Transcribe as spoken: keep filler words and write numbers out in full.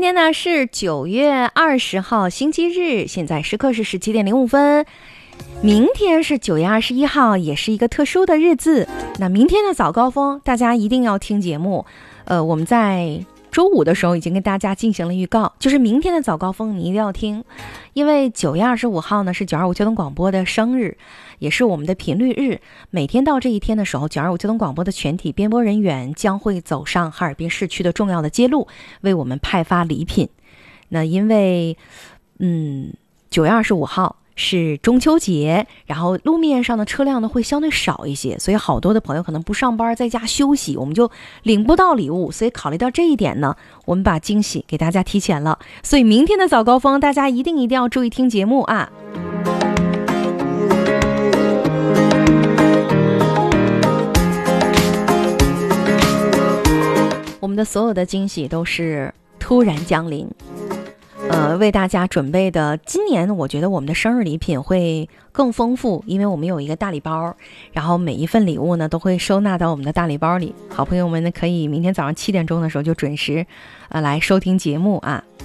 天呢是九月二十号星期日，现在时刻是十七点零五分。明天是九月二十一号，也是一个特殊的日子。那明天的早高峰，大家一定要听节目。呃，我们在周五的时候已经跟大家进行了预告，就是明天的早高峰你一定要听，因为九月二十五号呢是九二五交通广播的生日，也是我们的频率日。每天到这一天的时候，九二五交通广播的全体编播人员将会走上哈尔滨市区的重要的街路，为我们派发礼品。那因为嗯九月二十五号是中秋节，然后路面上的车辆呢会相对少一些，所以好多的朋友可能不上班，在家休息，我们就领不到礼物。所以考虑到这一点呢，我们把惊喜给大家提前了。所以明天的早高峰，大家一定一定要注意听节目啊！我们的所有的惊喜都是突然降临。呃，为大家准备的，今年我觉得我们的生日礼品会更丰富，因为我们有一个大礼包，然后每一份礼物呢都会收纳到我们的大礼包里。好朋友们呢，可以明天早上七点钟的时候就准时，呃，来收听节目啊。